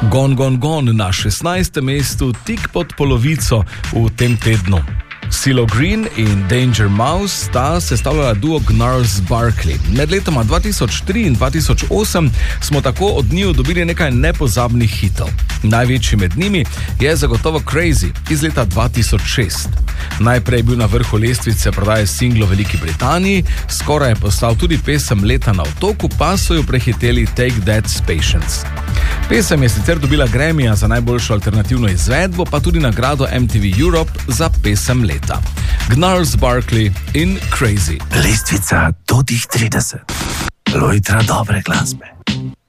Gone, gone, gone na 16. mestu, tik pod polovico v tem tednu. CeeLo Green in Danger Mouse sta sestavljala duo Gnarls Barkley. Med letoma 2003 in 2008 smo tako od njiju dobili nekaj nepozabnih hitov. Največji med njimi je zagotovo Crazy iz leta 2006. Najprej je bil na vrhu lestvice prodaje singlov v Veliki Britaniji, skoraj je postal tudi pesem leta na otoku, pa so jo prehiteli Take That Patience. Pesem je sicer dobila Grammyja za najboljšo alternativno izvedbo, pa tudi nagrado MTV Europe za pesem leta. Gnarls Barkley in Crazy. Lestvica do tih 30. Lojtra dobre glasbe.